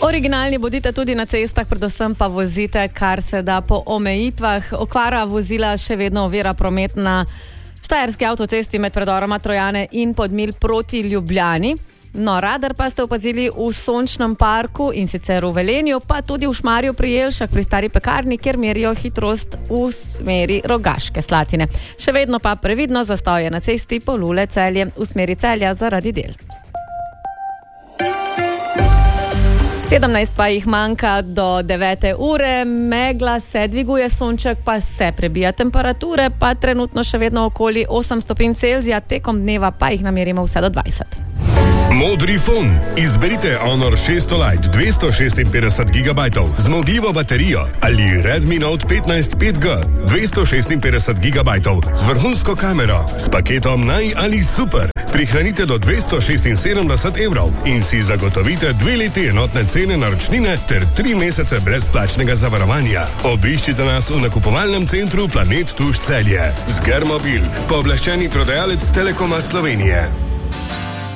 Originalni bodite tudi na cestah, predvsem pa vozite kar se da po omejitvah. Okvara vozila še vedno ovira promet na štajerski avtocesti med predoroma Trojane in Podmilj proti Ljubljani. No, radar pa ste opazili v Sončnem parku in sicer v Velenju, pa tudi v Šmarju pri Jelšah pri Stari pekarni, kjer merijo hitrost v smeri Rogaške Slatine. Še vedno pa previdno zastoje na cesti Polule-Celje v smeri Celja zaradi del. 17 pa jih manjka do 9. ure, megla se dviguje, sonček pa se prebija, temperature pa trenutno še vedno okoli 8 stopinj Celzija, tekom dneva pa jih namerimo vse do 20. Modri fon. Izberite Honor 600 Lite 256 GB, zmogljivo baterijo ali Redmi Note 15 5G 256 GB z vrhunsko kamero, s paketom Naj ali Super. Prihranite do 276 evrov in si zagotovite 2 leti enotne cene naročnine ter 3 mesece brezplačnega zavarovanja. Obiščite nas v nakupovalnem centru Planet Tuš Celje. Zgermobil, pooblaščeni prodajalec Telekoma Slovenije.